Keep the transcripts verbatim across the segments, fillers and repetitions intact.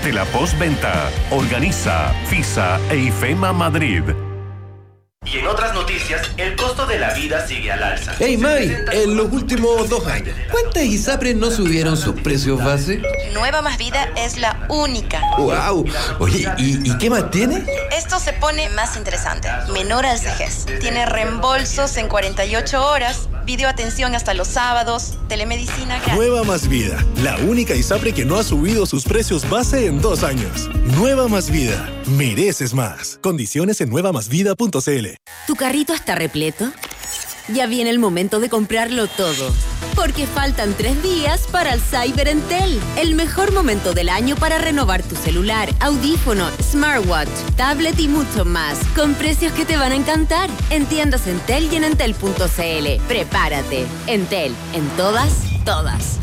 de la postventa. Organiza FISA e IFEMA Madrid. Y en otras noticias, el costo de la vida sigue al alza. Hey May, en los últimos dos años, ¿cuántas ISAPRES no subieron sus precios base? Nueva Más Vida es la única. ¡Wow! Oye, ¿y, ¿y qué más tiene? Esto se pone más interesante. Menor al C G E S. Tiene reembolsos en cuarenta y ocho horas, videoatención hasta los sábados, telemedicina gratis. Nueva Más Vida, la única ISAPRE que no ha subido sus precios base en dos años. Nueva Más Vida, mereces más. Condiciones en nueva más vida punto c l. ¿Tu carrito está repleto? Ya viene el momento de comprarlo todo. Porque faltan tres días para el Cyber Entel. El mejor momento del año para renovar tu celular, audífono, smartwatch, tablet y mucho más. Con precios que te van a encantar. En tiendas Entel y en entel punto c l. Prepárate. Entel. En todas, todas.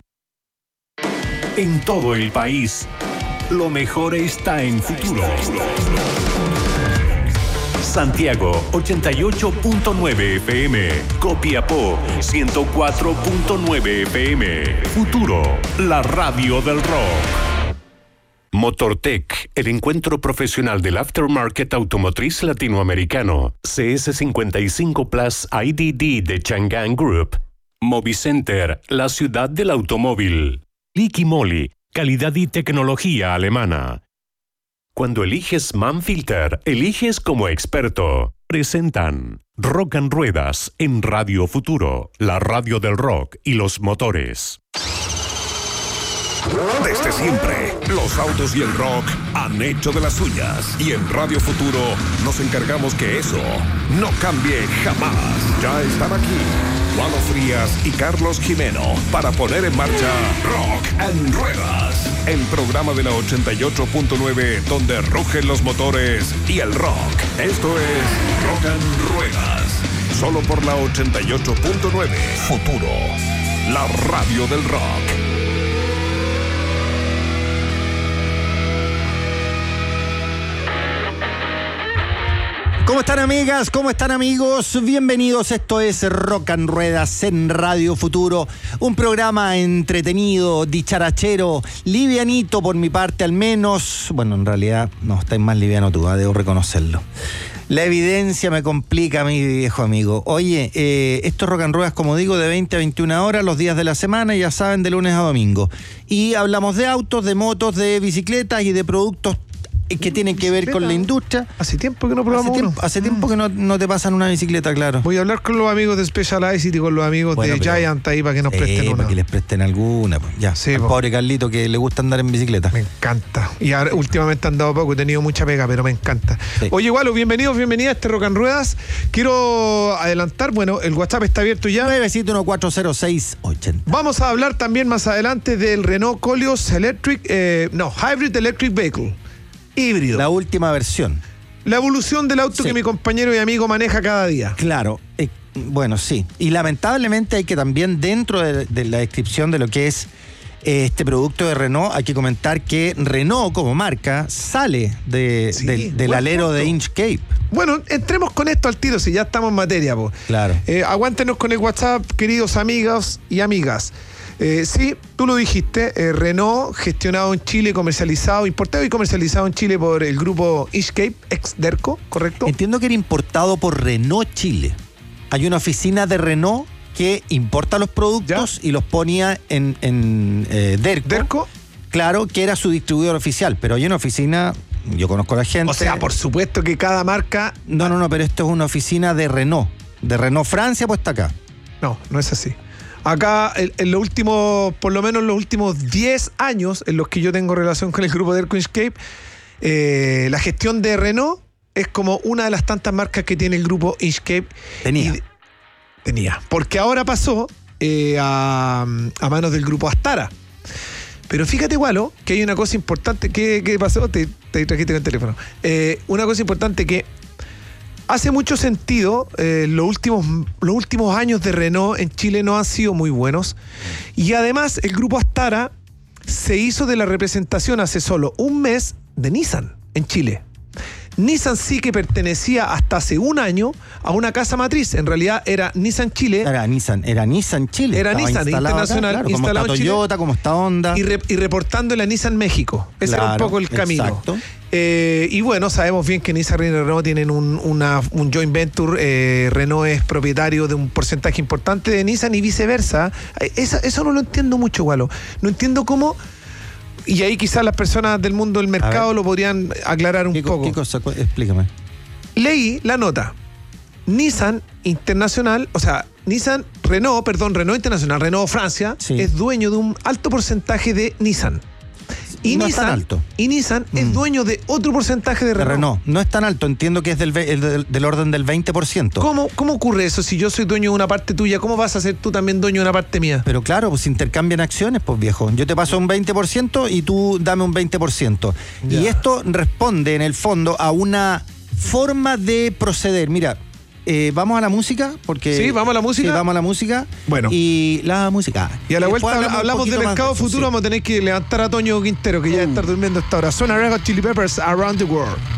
En todo el país, lo mejor está en Futuro. Santiago ochenta y ocho punto nueve F M, Copiapó ciento cuatro punto nueve F M. Futuro, la radio del rock. Motortech, el encuentro profesional del aftermarket automotriz latinoamericano. C S cincuenta y cinco Plus I D D de Chang'an Group. Movicenter, la ciudad del automóvil. Liqui Moly, calidad y tecnología alemana. Cuando eliges Manfilter, eliges como experto. Presentan Rock and Ruedas en Radio Futuro, la radio del rock y los motores. Desde siempre, los autos y el rock han hecho de las suyas. Y en Radio Futuro nos encargamos que eso no cambie jamás. Ya están aquí Juan Frías y Carlos Jimeno para poner en marcha Rock and Ruedas, el programa de la ochenta y ocho punto nueve donde rugen los motores y el rock. Esto es Rock and Ruedas, solo por la ochenta y ocho punto nueve. Futuro, la radio del rock. ¿Cómo están, amigas? ¿Cómo están, amigos? Bienvenidos. Esto es Rock and Ruedas en Radio Futuro. Un programa entretenido, dicharachero, livianito por mi parte al menos. Bueno, en realidad no, estáis más liviano tú, ¿eh? Debo reconocerlo. La evidencia me complica, mi viejo amigo. Oye, eh, esto es Rock and Ruedas, como digo, de veinte a veintiuna horas, los días de la semana, ya saben, de lunes a domingo. Y hablamos de autos, de motos, de bicicletas y de productos que tienen que ver con la industria. Hace tiempo que no probamos hace uno. Tiempo, hace tiempo que no, no te pasan una bicicleta, claro. Voy a hablar con los amigos de Specialized y con los amigos bueno, de Giant ahí para que nos presten eh, una. Para que les presten alguna. Pues. Ya, sí, al po. Pobre Carlito que le gusta andar en bicicleta. Me encanta. Y ahora últimamente he andado poco, he tenido mucha pega, pero me encanta. Sí. Oye, Gualo, bienvenidos, bienvenidas a este Rock and Ruedas. Quiero adelantar, bueno, el WhatsApp está abierto ya. nueve siete uno cuatro cero seis ochenta. Vamos a hablar también más adelante del Renault Koleos Electric, eh, no, Hybrid Electric Vehicle. Híbrido. La última versión. La evolución del auto sí. que mi compañero y amigo maneja cada día. Claro. Eh, bueno, sí. Y lamentablemente hay que también, dentro de, de la descripción de lo que es eh, este producto de Renault, hay que comentar que Renault, como marca, sale de, sí, de, del alero punto. de Inchcape. Bueno, entremos con esto al tiro, si ya estamos en materia. Po. Claro. Eh, aguántenos con el WhatsApp, queridos amigos y amigas. Eh, sí, tú lo dijiste, eh, Renault, gestionado en Chile, comercializado, importado y comercializado en Chile por el grupo Inchcape, ex Derco, ¿correcto? Entiendo que era importado por Renault Chile. Hay una oficina de Renault que importa los productos ¿Ya? y los ponía en, en eh, Derco. ¿Derco? Claro, que era su distribuidor oficial, pero hay una oficina, yo conozco a la gente. O sea, por supuesto que cada marca... No, no, no, pero esto es una oficina de Renault, de Renault Francia, pues está acá. No, no es así. Acá, en, en los últimos, por lo menos en los últimos diez años en los que yo tengo relación con el grupo Derco Inchcape, eh, la gestión de Renault es como una de las tantas marcas que tiene el grupo Inchcape. Tenía. Y, tenía. Porque ahora pasó eh, a, a manos del grupo Astara. Pero fíjate, Gualo, que hay una cosa importante. ¿Qué, qué pasó? Te, te trajiste con el teléfono. Eh, una cosa importante que hace mucho sentido, eh, los, últimos, los últimos años de Renault en Chile no han sido muy buenos. Y además el grupo Astara se hizo de la representación hace solo un mes de Nissan en Chile. Nissan sí que pertenecía hasta hace un año a una casa matriz. En realidad era Nissan Chile. Era Nissan, era Nissan Chile. Era Nissan Internacional, acá, claro, instalado como está en Chile. Toyota, como está Honda. Y, re, y reportando en la Nissan México. Ese Claro, era un poco el camino. exacto. Eh, y bueno, sabemos bien que Nissan y Renault tienen un, una, un joint venture. Eh, Renault es propietario de un porcentaje importante de Nissan y viceversa. Eso, eso no lo entiendo mucho, Gualo. No entiendo cómo. Y ahí quizás las personas del mundo del mercado lo podrían aclarar un ¿Qué, poco. ¿Qué cosa? Explícame. Leí la nota. Nissan Internacional, o sea, Nissan, Renault, perdón, Renault Internacional, Renault Francia, Sí. es dueño de un alto porcentaje de Nissan. Y No es Nissan, tan alto. Y Nissan Mm. es dueño de otro porcentaje de De Renault. Renault. No es tan alto, entiendo que es del, ve- el del, del orden del veinte por ciento. ¿Cómo, ¿Cómo ocurre eso? Si yo soy dueño de una parte tuya, ¿cómo vas a ser tú también dueño de una parte mía? Pero claro, pues intercambian acciones, pues viejo. Yo te paso un veinte por ciento y tú dame un veinte por ciento. Ya. Y esto responde, en el fondo, a una forma de proceder. Mira, eh, vamos a la música, porque... Sí, vamos a la música. Sí, vamos a la música. Bueno. Y la música. Y a la Después vuelta hablamos, un hablamos de poquito más mercado eso, futuro, sí. vamos a tener que levantar a Toño Quintero, que ya está durmiendo a esta hora. Suena Red Hot Chili Peppers, Around the World.